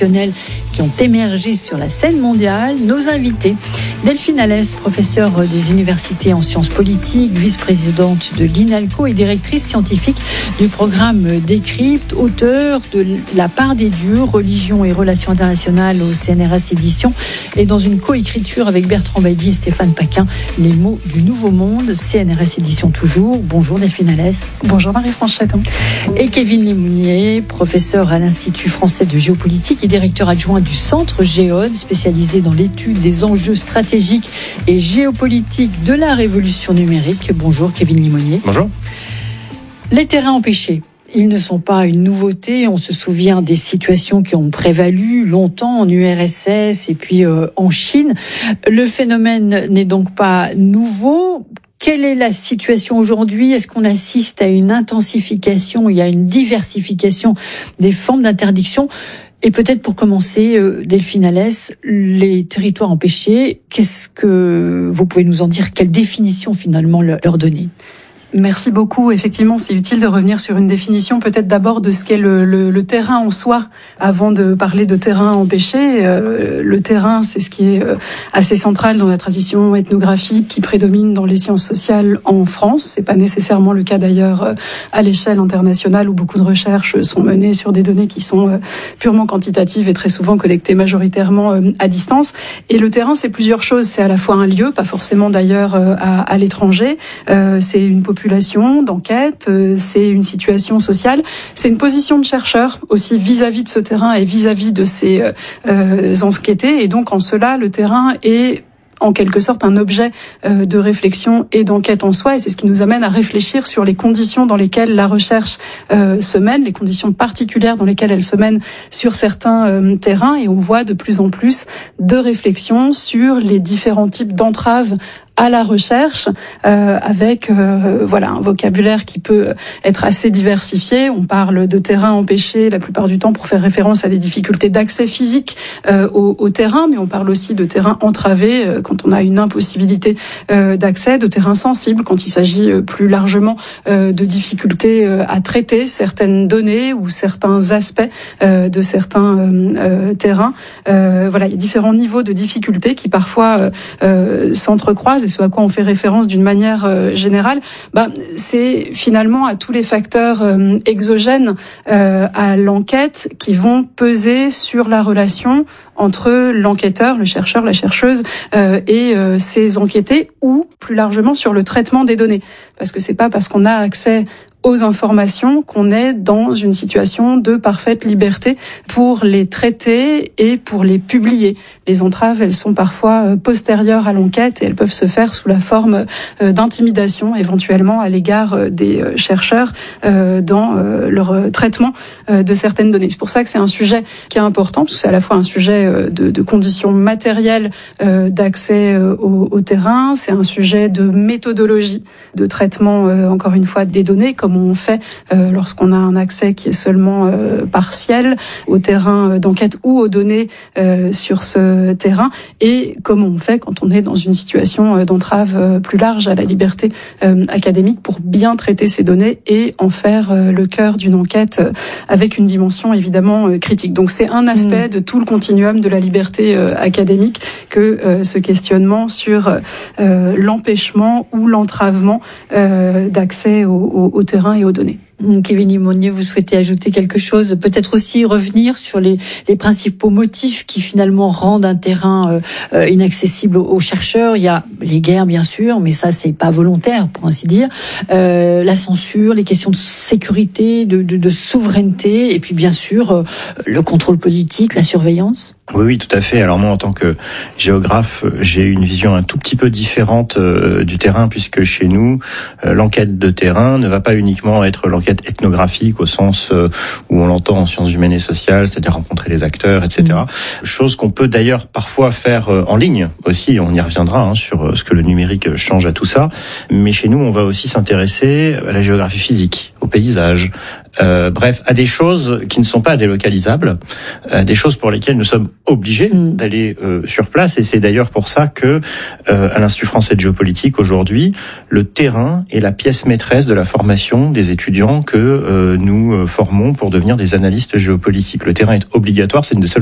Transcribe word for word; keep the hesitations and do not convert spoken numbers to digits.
exceptionnels qui ont émergé sur la scène mondiale. Nos invités, Delphine Alès, professeure des universités en sciences politiques, vice-présidente de l'INALCO et directrice scientifique du programme Décrypte, auteure de La part des dieux, religion et relations internationales au C N R S Éditions, et dans une coécriture avec Bertrand Badi et Stéphane Paquin, Les mots du nouveau monde, C N R S Éditions toujours. Bonjour Delphine Alès. Bonjour Marie-Franchette. Et Kevin Lemounier, professeur à l'Institut français de géopolitique et directeur adjoint du Centre Géode, spécialisé dans l'étude des enjeux stratégiques et géopolitiques de la révolution numérique. Bonjour Kevin Lemounier. Bonjour. Les terrains empêchés, ils ne sont pas une nouveauté. On se souvient des situations qui ont prévalu longtemps en U R S S et puis euh, en Chine. Le phénomène n'est donc pas nouveau. Quelle est la situation aujourd'hui? Est-ce qu'on assiste à une intensification, il y a une diversification des formes d'interdiction? Et peut-être pour commencer, euh, Delphine Alès, les territoires empêchés, qu'est-ce que vous pouvez nous en dire? Quelle définition finalement leur donner? Merci beaucoup. Effectivement, c'est utile de revenir sur une définition, peut-être d'abord de ce qu'est le, le, le terrain en soi, avant de parler de terrain empêché. Euh, le terrain, c'est ce qui est assez central dans la tradition ethnographique qui prédomine dans les sciences sociales en France. C'est pas nécessairement le cas d'ailleurs à l'échelle internationale où beaucoup de recherches sont menées sur des données qui sont purement quantitatives et très souvent collectées majoritairement à distance. Et le terrain, c'est plusieurs choses. C'est à la fois un lieu, pas forcément d'ailleurs à, à l'étranger. Euh, c'est une population d'enquête, c'est une situation sociale, c'est une position de chercheur aussi vis-à-vis de ce terrain et vis-à-vis de ces euh, enquêtés. Et donc en cela, le terrain est en quelque sorte un objet euh, de réflexion et d'enquête en soi, et c'est ce qui nous amène à réfléchir sur les conditions dans lesquelles la recherche euh, se mène, les conditions particulières dans lesquelles elle se mène sur certains euh, terrains, et on voit de plus en plus de réflexions sur les différents types d'entraves à la recherche, euh, avec euh, voilà un vocabulaire qui peut être assez diversifié. On parle de terrain empêché la plupart du temps pour faire référence à des difficultés d'accès physique euh, au, au terrain, mais on parle aussi de terrain entravé euh, quand on a une impossibilité euh, d'accès, de terrain sensible quand il s'agit euh, plus largement euh, de difficultés euh, à traiter certaines données ou certains aspects euh, de certains euh, euh, terrains. Euh, voilà, il y a différents niveaux de difficultés qui parfois euh, euh, s'entrecroisent. Et ce à quoi on fait référence d'une manière euh, générale, bah, c'est finalement à tous les facteurs euh, exogènes euh, à l'enquête qui vont peser sur la relation entre l'enquêteur, le chercheur, la chercheuse euh, et euh, ses enquêtés, ou plus largement sur le traitement des données. Parce que c'est pas parce qu'on a accès aux informations qu'on est dans une situation de parfaite liberté pour les traiter et pour les publier. Les entraves, elles sont parfois postérieures à l'enquête et elles peuvent se faire sous la forme d'intimidation, éventuellement à l'égard des chercheurs dans leur traitement de certaines données. C'est pour ça que c'est un sujet qui est important, parce que c'est à la fois un sujet de, de conditions matérielles d'accès au, au terrain, c'est un sujet de méthodologie, de traitement, encore une fois, des données, comme on fait euh, lorsqu'on a un accès qui est seulement euh, partiel au terrain d'enquête ou aux données euh, sur ce terrain, et comme on fait quand on est dans une situation d'entrave euh, plus large à la liberté euh, académique pour bien traiter ces données et en faire euh, le cœur d'une enquête euh, avec une dimension évidemment euh, critique. Donc c'est un aspect mmh. de tout le continuum de la liberté euh, académique que euh, ce questionnement sur euh, l'empêchement ou l'entravement euh, d'accès au, au, au terrain et aux données. Kevin Lemounier, vous souhaitez ajouter quelque chose? Peut-être aussi revenir sur les, les principaux motifs qui finalement rendent un terrain euh, inaccessible aux, aux chercheurs. Il y a les guerres, bien sûr, mais ça, c'est pas volontaire, pour ainsi dire. Euh, la censure, les questions de sécurité, de, de, de souveraineté, et puis bien sûr, euh, le contrôle politique, la surveillance. Oui, oui, tout à fait. Alors moi, en tant que géographe, j'ai une vision un tout petit peu différente euh, du terrain, puisque chez nous, euh, l'enquête de terrain ne va pas uniquement être l'enquête ethnographique au sens euh, où on l'entend en sciences humaines et sociales, c'est-à-dire rencontrer les acteurs, et cetera. Mmh. Chose qu'on peut d'ailleurs parfois faire euh, en ligne aussi. On y reviendra hein, sur euh, ce que le numérique change à tout ça. Mais chez nous, on va aussi s'intéresser à la géographie physique, au paysage. Euh, bref, à des choses qui ne sont pas délocalisables, euh, des choses pour lesquelles nous sommes obligés mmh. d'aller euh, sur place. Et c'est d'ailleurs pour ça que, euh, à l'Institut français de géopolitique, aujourd'hui, le terrain est la pièce maîtresse de la formation des étudiants que euh, nous formons pour devenir des analystes géopolitiques. Le terrain est obligatoire, c'est une des seules